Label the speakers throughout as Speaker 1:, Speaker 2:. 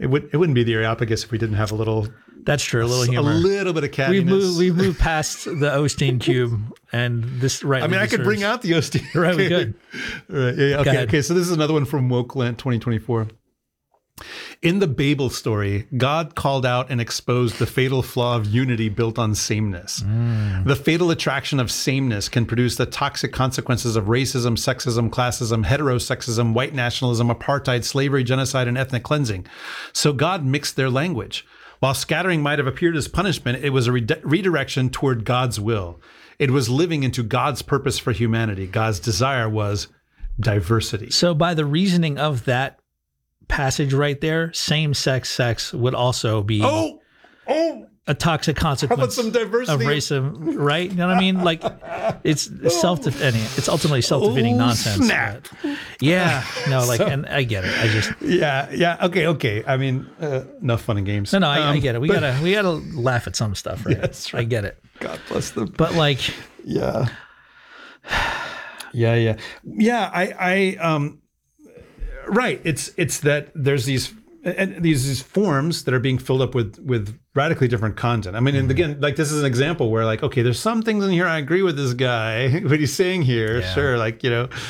Speaker 1: it wouldn't be the Areopagus if we didn't have a little.
Speaker 2: That's true. A little humor.
Speaker 1: A little bit of cattiness.
Speaker 2: We've moved past the Osteen cube, and this right.
Speaker 1: I mean, I could bring out the Osteen.
Speaker 2: Right, we could.
Speaker 1: Right. Yeah. Okay. So this is another one from Wokelent 2024. In the Babel story, God called out and exposed the fatal flaw of unity built on sameness. The fatal attraction of sameness can produce the toxic consequences of racism, sexism, classism, heterosexism, white nationalism, apartheid, slavery, genocide, and ethnic cleansing. So God mixed their language. While scattering might have appeared as punishment, it was a redirection toward God's will. It was living into God's purpose for humanity. God's desire was diversity.
Speaker 2: So by the reasoning of that passage right there, same-sex sex would also be a toxic consequence.
Speaker 1: How about some diversity
Speaker 2: of racism, right? You know what I mean? Like it's self-defeating. It's ultimately self-defeating nonsense.
Speaker 1: Snap.
Speaker 2: Yeah. No, like, and I get it. I just
Speaker 1: yeah. Okay. I mean, enough fun and games.
Speaker 2: No, I get it. We gotta laugh at some stuff, right?
Speaker 1: Yes, right.
Speaker 2: I get it.
Speaker 1: God bless them.
Speaker 2: But like,
Speaker 1: yeah. Right. It's that there's these forms that are being filled up with radically different content. I mean, and again, like this is an example where like, okay, there's some things in here I agree with this guy, what he's saying here. Yeah. Sure. Like,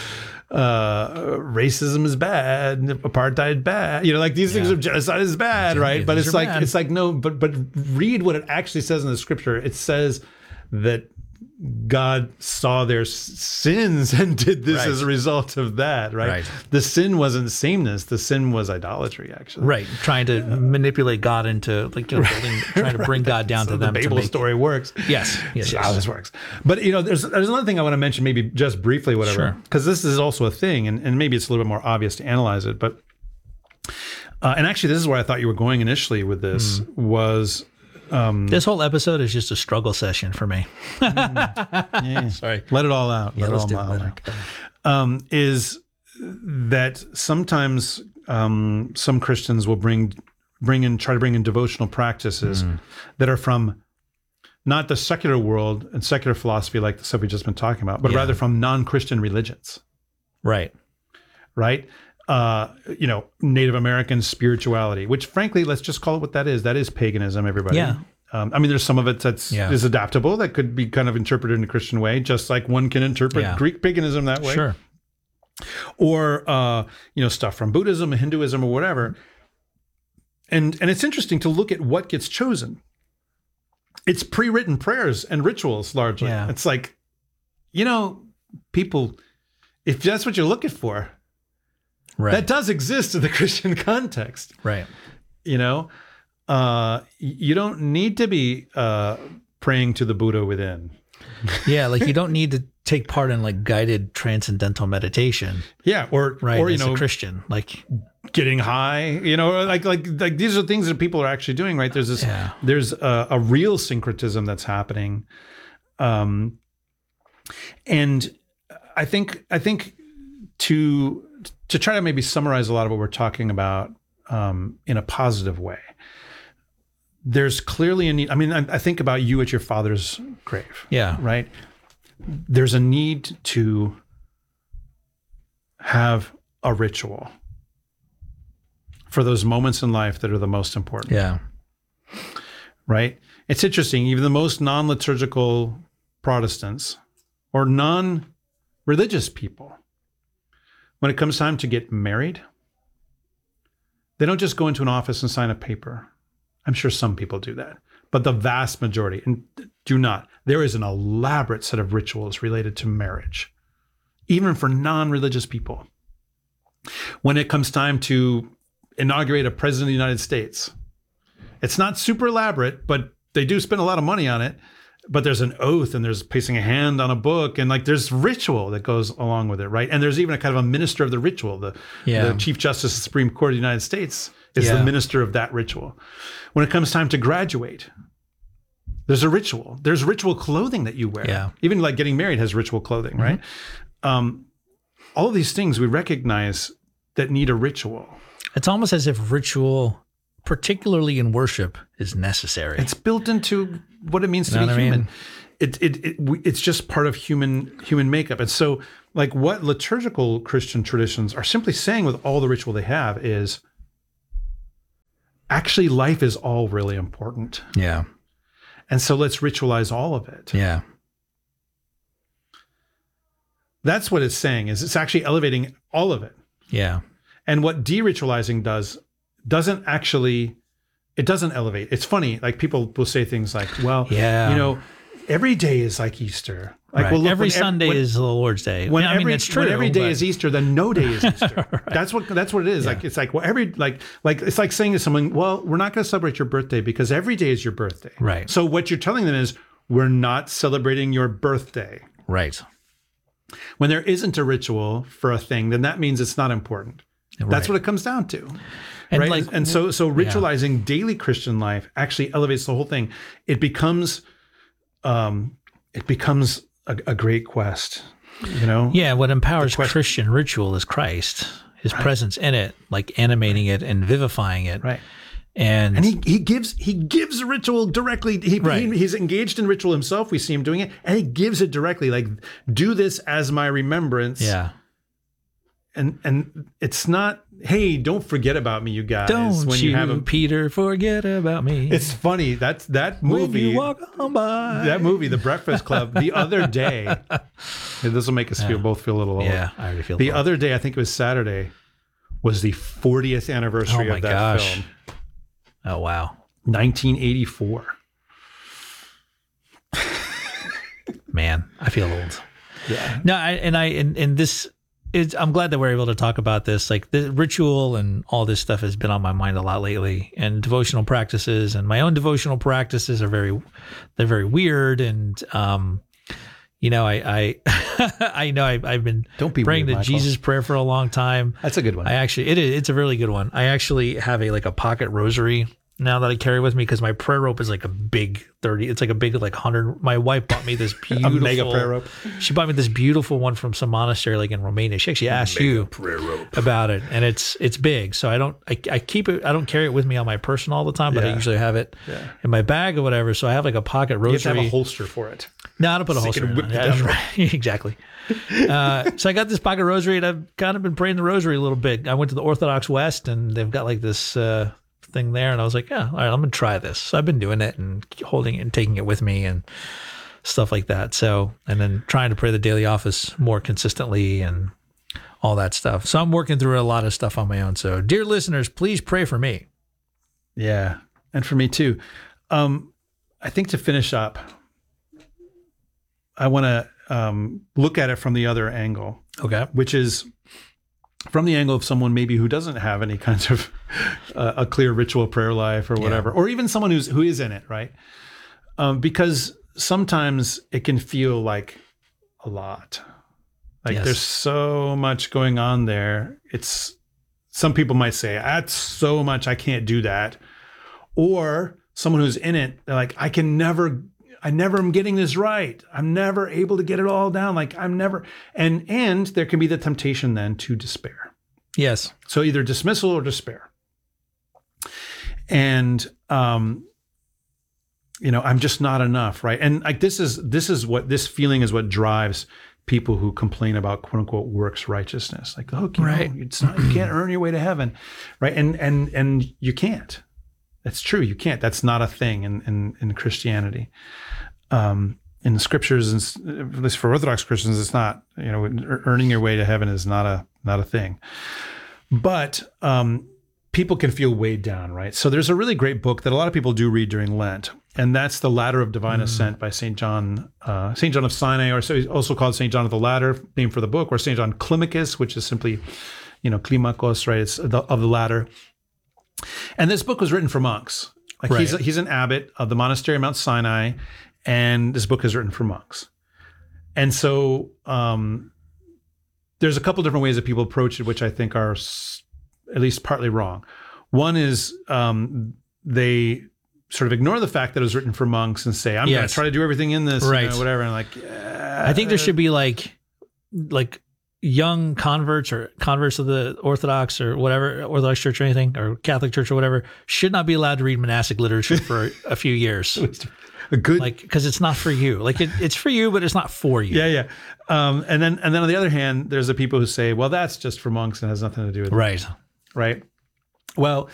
Speaker 1: racism is bad, apartheid bad, like these things of genocide is bad, right? But it's like, no, but read what it actually says in the scripture. It says that God saw their sins and did this as a result of that, right? The sin wasn't sameness. The sin was idolatry, actually.
Speaker 2: Right. Trying to manipulate God into trying to bring God down to them.
Speaker 1: The Babel story works.
Speaker 2: Yes.
Speaker 1: How this works. But, there's another thing I want to mention, maybe just briefly, whatever, because this is also a thing, and maybe it's a little bit more obvious to analyze it. But, and actually, this is where I thought you were going initially with this was...
Speaker 2: this whole episode is just a struggle session for me.
Speaker 1: Sorry. Let it all out.
Speaker 2: Yeah,
Speaker 1: let it all out. Is that sometimes some Christians will try to bring in devotional practices that are from not the secular world and secular philosophy like the stuff we've just been talking about, but rather from non-Christian religions.
Speaker 2: Right.
Speaker 1: Native American spirituality, which frankly, let's just call it what that is. That is paganism, everybody.
Speaker 2: Yeah.
Speaker 1: I mean, there's some of it is adaptable, that could be kind of interpreted in a Christian way, just like one can interpret Greek paganism that way.
Speaker 2: Sure.
Speaker 1: Or, stuff from Buddhism, Hinduism, or whatever. And it's interesting to look at what gets chosen. It's pre-written prayers and rituals, largely. Yeah. It's like, people, if that's what you're looking for, that does exist in the Christian context.
Speaker 2: Right.
Speaker 1: You don't need to be praying to the Buddha within.
Speaker 2: Yeah, like you don't need to take part in like guided transcendental meditation.
Speaker 1: Yeah, or
Speaker 2: as a Christian, like
Speaker 1: getting high, like these are things that people are actually doing, right? There's this there's a real syncretism that's happening. And I think to try to maybe summarize a lot of what we're talking about in a positive way, there's clearly a need. I mean, I think about you at your father's grave.
Speaker 2: Yeah.
Speaker 1: Right? There's a need to have a ritual for those moments in life that are the most important.
Speaker 2: Yeah.
Speaker 1: Right? It's interesting. Even the most non-liturgical Protestants or non-religious people, when it comes time to get married, they don't just go into an office and sign a paper. I'm sure some people do that, but the vast majority do not. There is an elaborate set of rituals related to marriage, even for non-religious people. When it comes time to inaugurate a president of the United States, it's not super elaborate, but they do spend a lot of money on it. But there's an oath and there's placing a hand on a book and like there's ritual that goes along with it, right? And there's even a kind of a minister of the ritual. The Chief Justice of the Supreme Court of the United States is the minister of that ritual. When it comes time to graduate, there's a ritual. There's ritual clothing that you wear.
Speaker 2: Yeah.
Speaker 1: Even like getting married has ritual clothing, right? All of these things we recognize that need a ritual.
Speaker 2: It's almost as if ritual, particularly in worship, is necessary.
Speaker 1: It's built into what it means to be human. It's just part of human makeup. And so like what liturgical Christian traditions are simply saying with all the ritual they have is actually life is all really important.
Speaker 2: Yeah.
Speaker 1: And so let's ritualize all of it.
Speaker 2: Yeah.
Speaker 1: That's what it's saying, is it's actually elevating all of it.
Speaker 2: Yeah.
Speaker 1: And what de-ritualizing doesn't elevate. It's funny, like people will say things like, well, every day is like Easter. Like,
Speaker 2: right.
Speaker 1: well, look,
Speaker 2: every Sunday is the Lord's Day. It's true.
Speaker 1: When every day is Easter, then no day is Easter.
Speaker 2: Right.
Speaker 1: That's what it is. Yeah. Like, it's like, well, it's like saying to someone, well, we're not going to celebrate your birthday because every day is your birthday.
Speaker 2: Right.
Speaker 1: So what you're telling them is, we're not celebrating your birthday.
Speaker 2: Right.
Speaker 1: When there isn't a ritual for a thing, then that means it's not important. Right. That's what it comes down to.
Speaker 2: And
Speaker 1: right. And so ritualizing daily Christian life actually elevates the whole thing. It becomes a great quest,
Speaker 2: Yeah. What empowers Christian ritual is Christ, his presence in it, like animating it and vivifying it.
Speaker 1: Right.
Speaker 2: And
Speaker 1: he gives ritual directly. He's engaged in ritual himself. We see him doing it, and he gives it directly. Like, do this as my remembrance.
Speaker 2: Yeah.
Speaker 1: And it's not, hey, don't forget about me, you guys.
Speaker 2: Peter, forget about me.
Speaker 1: It's funny. That movie.
Speaker 2: When you walk on by.
Speaker 1: That movie, The Breakfast Club, the other day. This will make us both feel a little old.
Speaker 2: Yeah, I already feel
Speaker 1: the other day, I think it was Saturday, was the 40th anniversary of that film.
Speaker 2: Oh, wow.
Speaker 1: 1984.
Speaker 2: Man, I feel old.
Speaker 1: Yeah.
Speaker 2: No, I'm glad that we're able to talk about this. Like, the ritual and all this stuff has been on my mind a lot lately, and devotional practices, and my own devotional practices are they're very weird. And, I know I've been praying the Jesus prayer for a long time.
Speaker 1: That's a good one.
Speaker 2: It's a really good one. I actually have a pocket rosary now that I carry with me, because my prayer rope is like a big 30. It's like a big 100. My wife bought me this beautiful
Speaker 1: a mega prayer rope.
Speaker 2: She bought me this beautiful one from some monastery in Romania. She actually asked you about it, and it's big. So I keep it. I don't carry it with me on my person all the time, but I usually have it in my bag or whatever. So I have a pocket rosary.
Speaker 1: You have to have a holster for it.
Speaker 2: No, I don't put a holster in it. Right. Exactly. So I got this pocket rosary, and I've kind of been praying the rosary a little bit. I went to the Orthodox West, and they've got this thing there, and I was like, yeah, all right, I'm gonna try this. So I've been doing it and holding it and taking it with me and stuff like that. So, and then trying to pray the daily office more consistently and all that stuff. So I'm working through a lot of stuff on my own. So, dear listeners, please pray for me.
Speaker 1: Yeah, and for me too. I think to finish up, I want to look at it from the other angle.
Speaker 2: Okay.
Speaker 1: Which is from the angle of someone maybe who doesn't have any kinds of a clear ritual prayer life or whatever, or even someone who is in it, right? Because sometimes it can feel like a lot. Like there's so much going on there. Some people might say, that's so much, I can't do that. Or someone who's in it, they're like, I never am getting this right. I'm never able to get it all down. Like and there can be the temptation then to despair.
Speaker 2: Yes.
Speaker 1: So either dismissal or despair. And, I'm just not enough. Right. And like, this feeling is what drives people who complain about quote unquote works righteousness. Like, look, you can't earn your way to heaven. Right. And you can't. That's true. You can't. That's not a thing in Christianity. In the scriptures, at least for Orthodox Christians, it's not. Earning your way to heaven is not a thing. But people can feel weighed down, right? So there's a really great book that a lot of people do read during Lent, and that's The Ladder of Divine Ascent by St. John of Sinai, or also called St. John of the Ladder, name for the book, or St. John Climacus, which is simply, Climacos, right? It's of the ladder. And this book was written for monks. He's an abbot of the monastery of Mount Sinai, and this book is written for monks. And so there's a couple different ways that people approach it, which I think are at least partly wrong. One is they sort of ignore the fact that it was written for monks and say, I'm going to try to do everything in this, whatever. And
Speaker 2: I think there should be like young converts or converts of the Orthodox or whatever, Orthodox Church or anything, or Catholic Church or whatever, should not be allowed to read monastic literature for a few years. Because it's not for you. It's for you, but it's not for you.
Speaker 1: Yeah. And then on the other hand, there's the people who say, well, that's just for monks and has nothing to do with it.
Speaker 2: Right.
Speaker 1: Right. Well,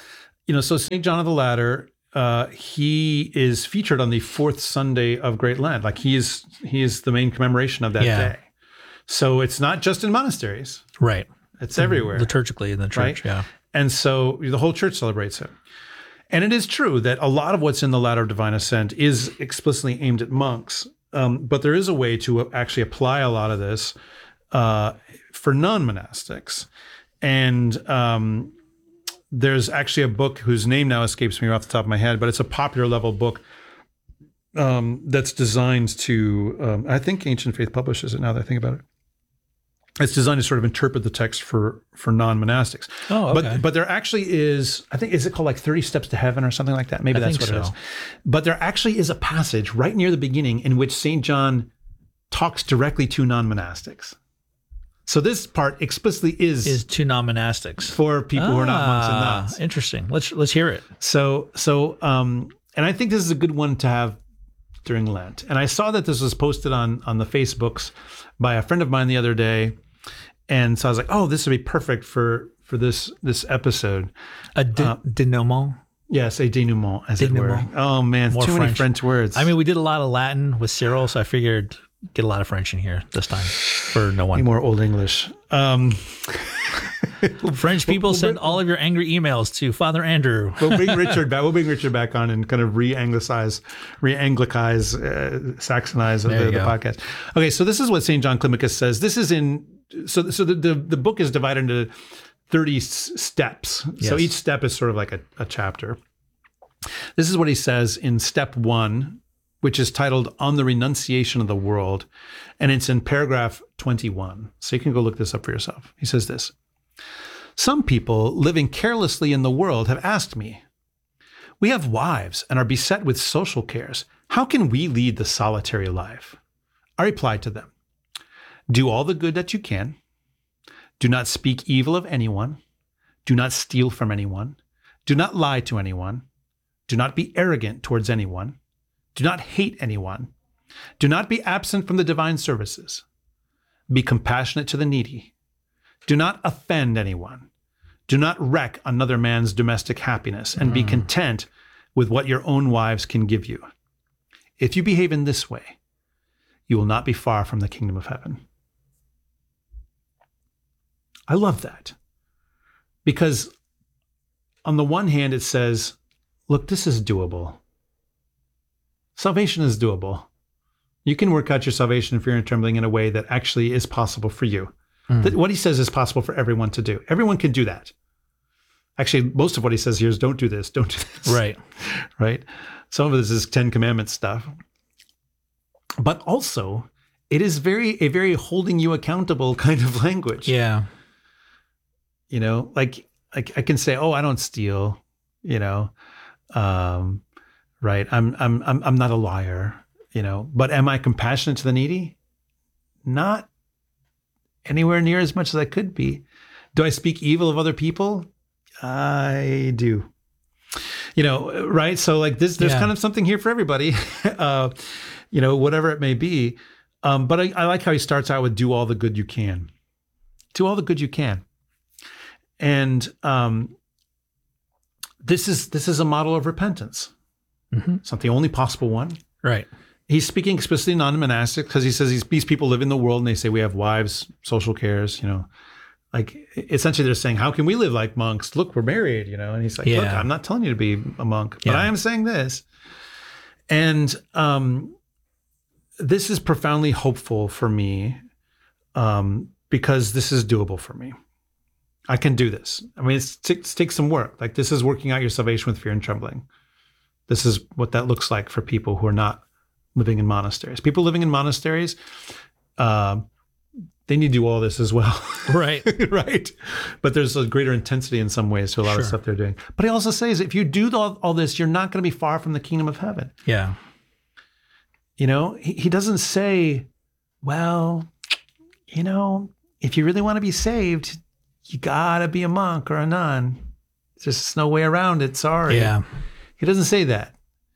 Speaker 1: So St. John of the Ladder, he is featured on the fourth Sunday of Great Lent. Like he is the main commemoration of that day. So it's not just in monasteries.
Speaker 2: Right.
Speaker 1: It's everywhere.
Speaker 2: Liturgically in the church,
Speaker 1: right? And so the whole church celebrates it. And it is true that a lot of what's in the Ladder of Divine Ascent is explicitly aimed at monks. But there is a way to actually apply a lot of this for non-monastics. And there's actually a book whose name now escapes me off the top of my head, but it's a popular level book that's designed to, I think Ancient Faith publishes it now that I think about it. It's designed to sort of interpret the text for non-monastics.
Speaker 2: Oh, okay.
Speaker 1: But there actually is, I think, is it called like 30 Steps to Heaven or something like that? Maybe that's what it is. But there actually is a passage right near the beginning in which St. John talks directly to non-monastics. So this part explicitly is
Speaker 2: to non-monastics
Speaker 1: for people who are not monks and nuns.
Speaker 2: Interesting. Let's hear it.
Speaker 1: So and I think this is a good one to have during Lent. And I saw that this was posted on the Facebooks by a friend of mine the other day. And so I was like, oh, this would be perfect for this episode.
Speaker 2: A denouement?
Speaker 1: Yes, a denouement, as it were. Oh, man, too many French words.
Speaker 2: I mean, we did a lot of Latin with Cyril, so I figured get a lot of French in here this time for no one.
Speaker 1: Any more Old English.
Speaker 2: French people, send all of your angry emails to Father Andrew.
Speaker 1: We'll bring Richard back. We'll bring Richard back on and kind of re-Anglicize, Saxonize the podcast. Okay, so this is what St. John Climacus says. This is so the book is divided into 30 steps. Yes. So each step is sort of like a chapter. This is what he says in step 1, which is titled On the Renunciation of the World, and it's in paragraph 21. So you can go look this up for yourself. He says this: some people living carelessly in the world have asked me, we have wives and are beset with social cares. How can we lead the solitary life? I replied to them, do all the good that you can. Do not speak evil of anyone. Do not steal from anyone. Do not lie to anyone. Do not be arrogant towards anyone. Do not hate anyone. Do not be absent from the divine services. Be compassionate to the needy. Do not offend anyone. Do not wreck another man's domestic happiness, and be content with what your own wives can give you. If you behave in this way, you will not be far from the kingdom of heaven. I love that. Because on the one hand, it says, look, this is doable. Salvation is doable. You can work out your salvation in fear and trembling in a way that actually is possible for you. That what he says is possible for everyone to do. Everyone can do that. Actually, most of what he says here is don't do this, don't do this.
Speaker 2: Right.
Speaker 1: Right? Some of this is 10 Commandments stuff. But also, it is a very holding you accountable kind of language.
Speaker 2: Yeah.
Speaker 1: Like I can say, oh, I don't steal, right? I'm not a liar, but am I compassionate to the needy? Not anywhere near as much as I could be. Do I speak evil of other people? I do. Right? So like there's kind of something here for everybody, whatever it may be. But I like how he starts out with do all the good you can. Do all the good you can. And this is a model of repentance. Mm-hmm. It's not the only possible one.
Speaker 2: Right.
Speaker 1: He's speaking explicitly non-monastic because he says these people live in the world and they say we have wives, social cares, like essentially they're saying, how can we live like monks? Look, we're married, and he's like, look, I'm not telling you to be a monk, but I am saying this. And this is profoundly hopeful for me because this is doable for me. I can do this. I mean, it takes some work. Like this is working out your salvation with fear and trembling. This is what that looks like for people who are not living in monasteries. People living in monasteries, they need to do all this as well.
Speaker 2: Right.
Speaker 1: Right. But there's a greater intensity in some ways to a lot of stuff they're doing. But he also says, if you do all this, you're not going to be far from the kingdom of heaven.
Speaker 2: Yeah.
Speaker 1: He doesn't say, well, if you really want to be saved, you got to be a monk or a nun. There's just no way around it. Sorry.
Speaker 2: Yeah.
Speaker 1: He doesn't say that.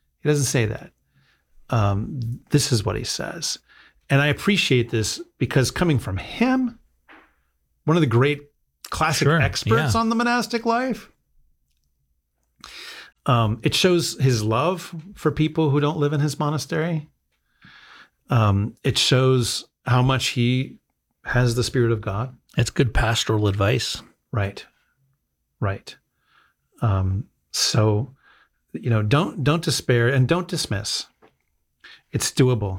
Speaker 1: This is what he says. And I appreciate this because coming from him, one of the great classic experts on the monastic life, It shows his love for people who don't live in his monastery. It shows how much he has the Spirit of God.
Speaker 2: It's good pastoral advice.
Speaker 1: Right. So, don't despair and don't dismiss. It's doable.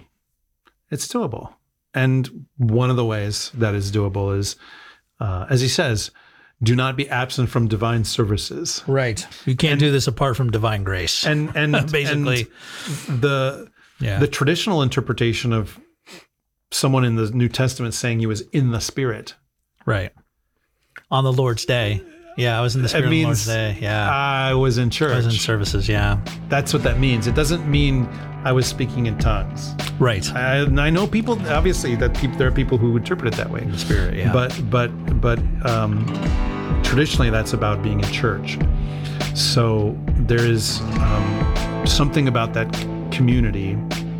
Speaker 1: And one of the ways that is doable is, as he says, do not be absent from divine services.
Speaker 2: Right. You can't do this apart from divine grace.
Speaker 1: And
Speaker 2: basically,
Speaker 1: and the traditional interpretation of someone in the New Testament saying he was in the Spirit.
Speaker 2: Right. On the Lord's Day. Yeah, I was in the Spirit on the Lord's Day. Yeah.
Speaker 1: I was in church.
Speaker 2: I was in services, yeah.
Speaker 1: That's what that means. It doesn't mean I was speaking in tongues.
Speaker 2: Right.
Speaker 1: I know people, obviously, there are people who interpret it that way.
Speaker 2: The Spirit, yeah.
Speaker 1: But traditionally, that's about being in church. So there is something about that community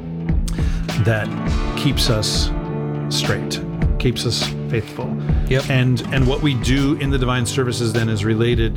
Speaker 1: that keeps us straight, keeps us faithful.
Speaker 2: Yep.
Speaker 1: And what we do in the divine services then is related.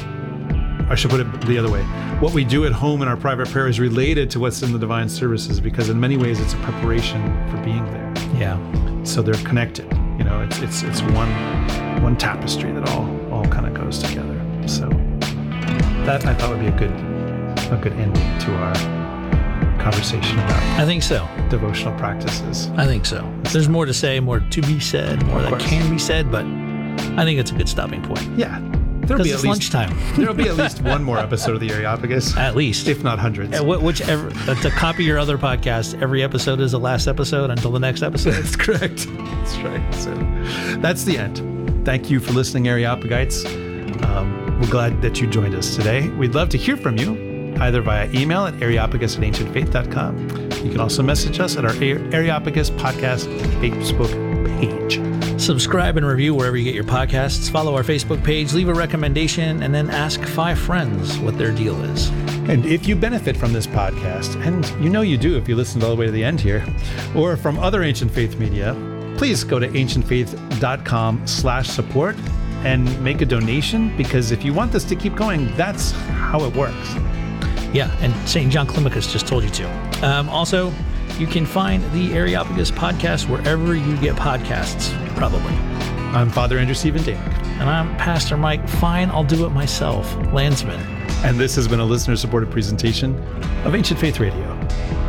Speaker 1: I should put it the other way. What we do at home in our private prayer is related to what's in the divine services, because in many ways it's a preparation for being there.
Speaker 2: Yeah.
Speaker 1: So they're connected. It's one tapestry that all kind of goes together. So that I thought would be a good ending to our conversation about
Speaker 2: I think so.
Speaker 1: devotional practices.
Speaker 2: I think so. There's more to say, more to be said, more that can be said, but I think it's a good stopping point.
Speaker 1: Yeah. There'll be
Speaker 2: Because it's lunchtime.
Speaker 1: There'll be at least one more episode of the Areopagus.
Speaker 2: At least.
Speaker 1: If not hundreds.
Speaker 2: Whichever, to copy your other podcast, every episode is the last episode until the next episode.
Speaker 1: That's correct. That's right. So that's the end. Thank you for listening, Areopagites. We're glad that you joined us today. We'd love to hear from you, either via email at areopagus@ancientfaith.com. You can also message us at our Areopagus podcast Facebook page.
Speaker 2: Subscribe and review wherever you get your podcasts. Follow our Facebook page, leave a recommendation, and then ask 5 friends what their deal is.
Speaker 1: And if you benefit from this podcast, and you do if you listened all the way to the end here, or from other Ancient Faith media, please go to ancientfaith.com/support and make a donation, because if you want this to keep going, that's how it works.
Speaker 2: Yeah, and St. John Climacus just told you to. Also, you can find the Areopagus podcast wherever you get podcasts, probably.
Speaker 1: I'm Father Andrew Stephen Danick.
Speaker 2: And I'm Pastor Mike, fine, I'll do it myself, Landsman.
Speaker 1: And this has been a listener-supported presentation of Ancient Faith Radio.